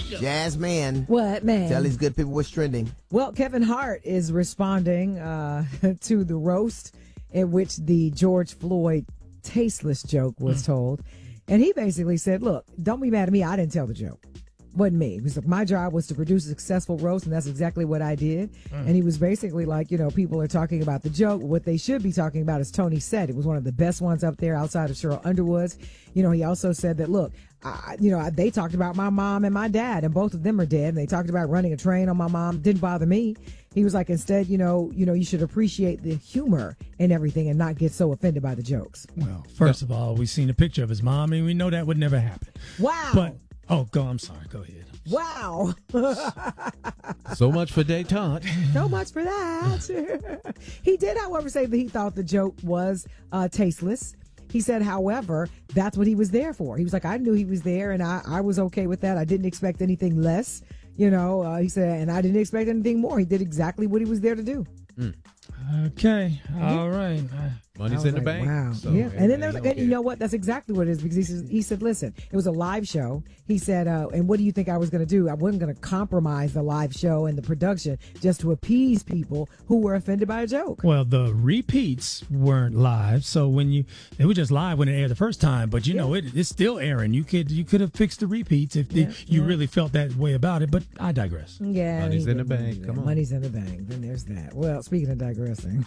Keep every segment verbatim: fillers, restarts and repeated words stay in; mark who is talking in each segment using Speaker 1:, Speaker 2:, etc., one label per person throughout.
Speaker 1: Jazz man.
Speaker 2: What, man?
Speaker 1: Tell these good people what's trending.
Speaker 2: Well, Kevin Hart is responding uh, to the roast in which the George Floyd tasteless joke was told. And he basically said, look, don't be mad at me. I didn't tell the joke. Wasn't me. He was like, my job was to produce a successful roast, and that's exactly what I did. Mm. And he was basically like, you know, people are talking about the joke. What they should be talking about is Tony said. It was one of the best ones up there outside of Cheryl Underwood's. You know, he also said that, look, I, you know, they talked about my mom and my dad, and both of them are dead. And they talked about running a train on my mom. Didn't bother me. He was like, instead, you know, you know, you should appreciate the humor and everything and not get so offended by the jokes.
Speaker 3: Well, first of all, we've seen a picture of his mom, and we know that would never happen.
Speaker 2: Wow.
Speaker 3: But, oh, go, I'm sorry. Go ahead.
Speaker 2: Wow.
Speaker 4: So much for detente.
Speaker 2: So much for that. He did, however, say that he thought the joke was uh, tasteless. He said, however, that's what he was there for. He was like, I knew he was there, and I, I was okay with that. I didn't expect anything less. You know, uh, he said, and I didn't expect anything more. He did exactly what he was there to do.
Speaker 3: Mm. Okay. All right.
Speaker 4: Money's in the
Speaker 2: like,
Speaker 4: bank.
Speaker 2: Wow.
Speaker 4: So
Speaker 2: yeah. And then there was,
Speaker 4: okay.
Speaker 2: and you know what? That's exactly what it is, because he said, he said listen, it was a live show. He said, uh, and what do you think I was going to do? I wasn't going to compromise the live show and the production just to appease people who were offended by a joke.
Speaker 3: Well, the repeats weren't live, so when you they were just live when it aired the first time, but you yeah. know it, it's still airing. You could you could have fixed the repeats if yeah. the, you yeah. really felt that way about it. But I digress.
Speaker 2: Yeah,
Speaker 4: money's in the bank. Come on,
Speaker 2: money's in the bank. Then there's that. Well, speaking of digressing,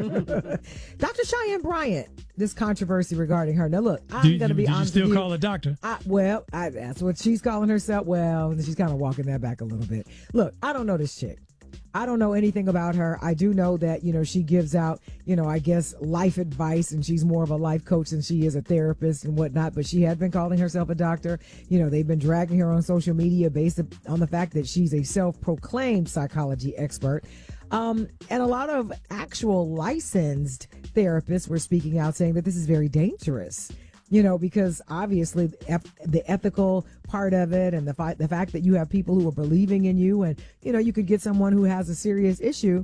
Speaker 2: Doctor Cheyenne Bryant. This controversy regarding her. Now, look, I'm going to be
Speaker 3: did
Speaker 2: honest.
Speaker 3: You still
Speaker 2: with
Speaker 3: call her doctor?
Speaker 2: I, well, I, that's what she's calling herself. Well, she's kind of walking that back a little bit. Look, I don't know this chick. I don't know anything about her. I do know that, you know, she gives out, you know, I guess life advice, and she's more of a life coach than she is a therapist and whatnot. But she had been calling herself a doctor. You know, they've been dragging her on social media based on the fact that she's a self-proclaimed psychology expert. Um, and a lot of actual licensed therapists were speaking out saying that this is very dangerous, you know, because obviously the ethical part of it and the, fi- the fact that you have people who are believing in you, and, you know, you could get someone who has a serious issue,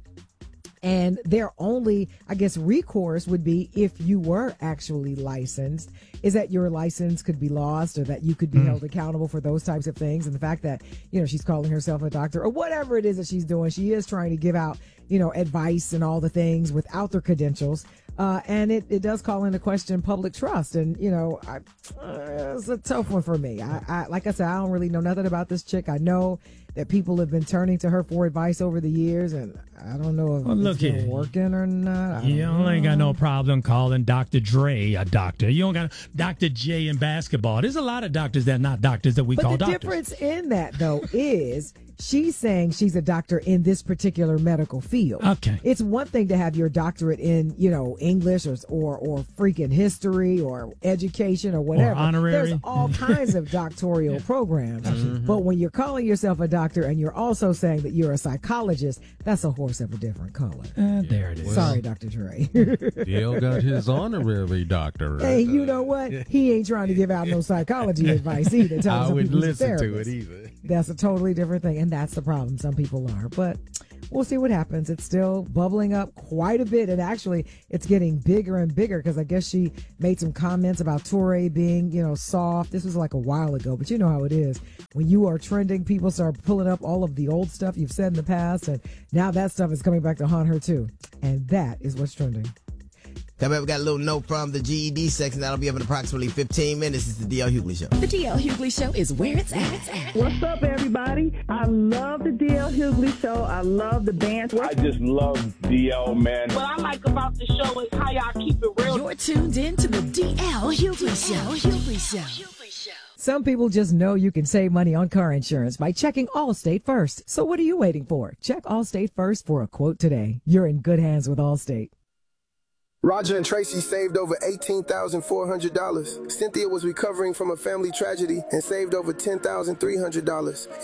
Speaker 2: and their only, I guess, recourse would be if you were actually licensed, is that your license could be lost, or that you could be mm. held accountable for those types of things. And the fact that, you know, she's calling herself a doctor or whatever it is that she's doing, she is trying to give out, you know, advice and all the things without their credentials. Uh, and it, it does call into question public trust. And, you know, I, uh, it's a tough one for me. I, I, like I said, I don't really know nothing about this chick. I know that people have been turning to her for advice over the years, and I don't know if
Speaker 3: well, look
Speaker 2: it's been
Speaker 3: here.
Speaker 2: working or not. I
Speaker 3: you
Speaker 2: don't
Speaker 3: ain't got no problem calling Doctor Dre a doctor. You don't got Doctor J in basketball. There's a lot of doctors that are not doctors that we
Speaker 2: but
Speaker 3: call
Speaker 2: the
Speaker 3: doctors.
Speaker 2: The difference in that, though, is she's saying she's a doctor in this particular medical field.
Speaker 3: Okay.
Speaker 2: It's one thing to have your doctorate in, you know, English or or, or freaking history or education or whatever.
Speaker 3: Or honorary.
Speaker 2: There's all kinds of doctoral yeah. programs. Mm-hmm. But when you're calling yourself a doctor and you're also saying that you're a psychologist, that's a horse of a different color.
Speaker 3: Uh, there it is.
Speaker 2: Well, sorry, Doctor Dre.
Speaker 4: Dale got his honorary doctorate.
Speaker 2: Hey, you know what? He ain't trying to give out no psychology advice either.
Speaker 4: I wouldn't listen to it either.
Speaker 2: That's a totally different thing. And that's the problem. Some people are. But we'll see what happens. It's still bubbling up quite a bit. And actually, it's getting bigger and bigger, because I guess she made some comments about Touré being, you know, soft. This was like a while ago. But you know how it is. When you are trending, people start pulling up all of the old stuff you've said in the past. And now that stuff is coming back to haunt her, too. And that is what's trending.
Speaker 1: Coming up, we got a little note from the G E D section. That'll be up in approximately fifteen minutes. It's the D L Hughley Show.
Speaker 5: The D L Hughley Show is where it's at.
Speaker 6: What's up, everybody? I love the D L Hughley Show. I love the banter.
Speaker 7: I just love D L, man.
Speaker 8: What I like about the show is how y'all keep it real.
Speaker 5: You're tuned in to the D L Hughley Show. Hughley Show.
Speaker 2: Some people just know you can save money on car insurance by checking Allstate first. So what are you waiting for? Check Allstate first for a quote today. You're in good hands with Allstate.
Speaker 9: Roger and Tracy saved over eighteen thousand four hundred dollars. Cynthia was recovering from a family tragedy and saved over ten thousand three hundred dollars.